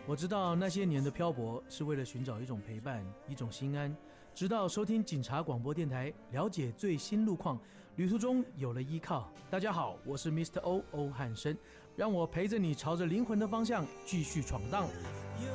我知道那些年的漂泊是为了寻找一种陪伴，一种心安。直到收听警察广播电台，了解最新路况，旅途中有了依靠。大家好，我是 Mr. O 欧汉生，让我陪着你朝着灵魂的方向继续闯荡。